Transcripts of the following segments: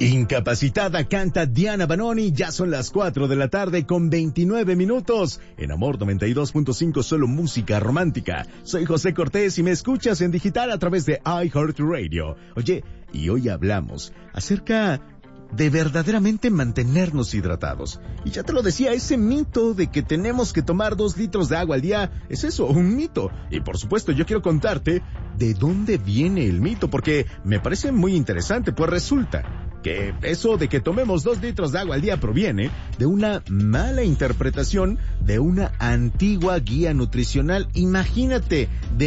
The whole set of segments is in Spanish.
Incapacitada canta Diana Banoni, ya son las 4 de la tarde con 29 minutos. En Amor 92.5, solo música romántica. Soy José Cortés y me escuchas en digital a través de iHeartRadio. Oye, y hoy hablamos acerca de verdaderamente mantenernos hidratados. Y ya te lo decía, ese mito de que tenemos que tomar 2 litros de agua al día, es eso, un mito. Y por supuesto yo quiero contarte de dónde viene el mito, porque me parece muy interesante, pues resulta que eso de que tomemos 2 litros de agua al día proviene de una mala interpretación de una antigua guía nutricional. Imagínate, de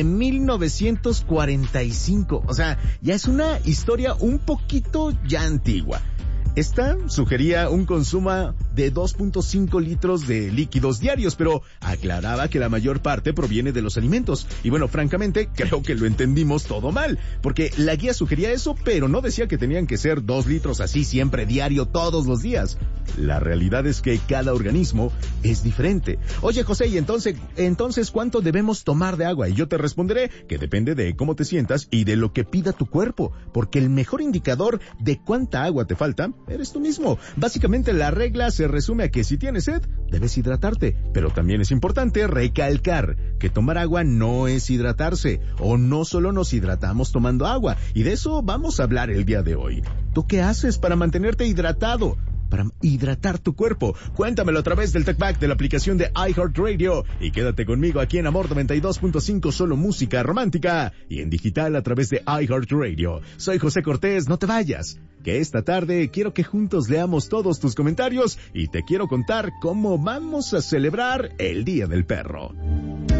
1945. O sea, ya es una historia un poquito ya antigua. Esta sugería un consumo de 2.5 litros de líquidos diarios, pero aclaraba que la mayor parte proviene de los alimentos. Y bueno, francamente, creo que lo entendimos todo mal, porque la guía sugería eso, pero no decía que tenían que ser 2 litros así siempre diario todos los días. La realidad es que cada organismo es diferente. Oye, José, ¿y entonces cuánto debemos tomar de agua? Y yo te responderé que depende de cómo te sientas y de lo que pida tu cuerpo, porque el mejor indicador de cuánta agua te falta eres tú mismo. Básicamente la regla se resume a que si tienes sed, debes hidratarte. Pero también es importante recalcar que tomar agua no es hidratarse, o no solo nos hidratamos tomando agua. Y de eso vamos a hablar el día de hoy. ¿Tú qué haces para mantenerte hidratado? Para hidratar tu cuerpo. Cuéntamelo a través del TalkBack de la aplicación de iHeartRadio. Y quédate conmigo aquí en Amor 92.5, solo música romántica. Y en digital a través de iHeartRadio. Soy José Cortés, no te vayas, que esta tarde quiero que juntos leamos todos tus comentarios y te quiero contar cómo vamos a celebrar el Día del Perro.